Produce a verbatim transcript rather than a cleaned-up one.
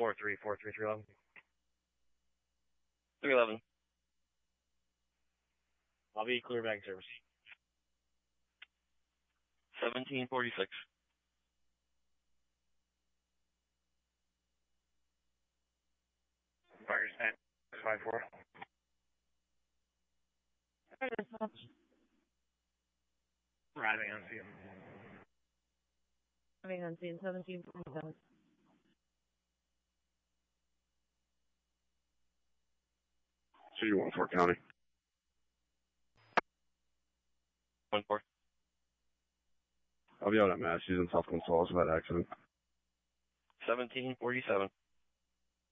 four three four three three eleven. three eleven. I'll be clear bag service. seventeen forty-six. Fire stand. five four. Arriving on scene. Arriving on scene, seventeen forty-seven. So you want Fort County? one four. I'll be out at Massey's in South Gonzales for that accident. seventeen forty-seven.